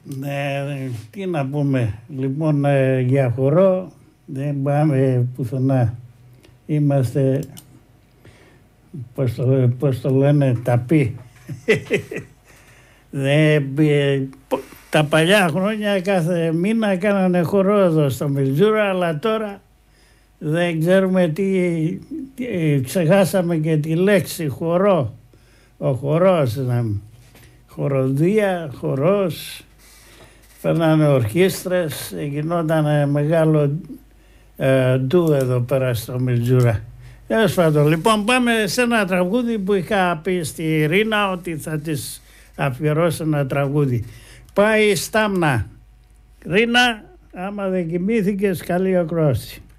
Ναι, τι να πούμε. Λοιπόν, για χορό δεν πάμε πουθενά. Είμαστε, πώς το λένε, ταπεί. Τα παλιά χρόνια κάθε μήνα κάνανε χορό εδώ στο Μελτζούρα, αλλά τώρα δεν ξέρουμε ξεχάσαμε και τη λέξη χορό. Ο χορός, χοροδία, χορός, φέρνανε ορχήστρες, γινόταν μεγάλο ντου εδώ πέρα στο Μελτζούρα. Τέλος πάντων, λοιπόν, πάμε σε ένα τραγούδι που είχα πει στη Ρίνα ότι θα της αφιερώσω ένα τραγούδι. Πάει Στάμνα. Ρίνα, άμα δεν κοιμήθηκες, καλή ακρόαση.